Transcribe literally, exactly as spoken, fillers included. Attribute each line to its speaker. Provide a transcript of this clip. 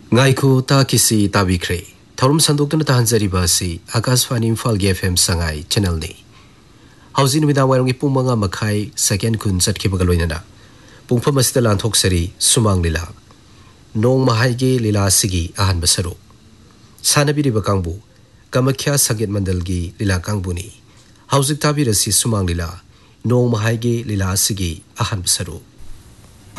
Speaker 1: Ngaiku ta kisi tabikre. Tharum sandokna tahanjariba si Akashvani Imphal G F M Sangai channel ni. Hauzin mida wairong ipung manga makai second kun chatkibaga loinana. Pungpham asida lanthok sari sumang lila. Nong mahaige lila sigi ahan basaro. Sanabiriba kangbu Kamakhya Sangeet Mandalgi lila kangbuni. Hauzik tabirasi sumang lila. Nong mahaige lila sigi ahan basaro.